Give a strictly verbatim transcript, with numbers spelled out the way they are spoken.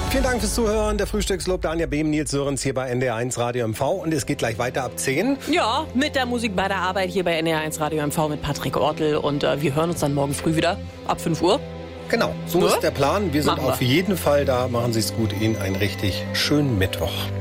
Vielen Dank fürs Zuhören. Der Frühstückslob, Daniel Behm, Nils Sörens hier bei N D R eins Radio M V. Und es geht gleich weiter ab zehn. Ja, mit der Musik bei der Arbeit hier bei N D R eins Radio M V mit Patrick Ortel. Und äh, wir hören uns dann morgen früh wieder ab fünf Uhr. Genau, so ja? ist der Plan. Wir sind Machen wir. auf jeden Fall da. Machen Sie es gut. Ihnen einen richtig schönen Mittwoch.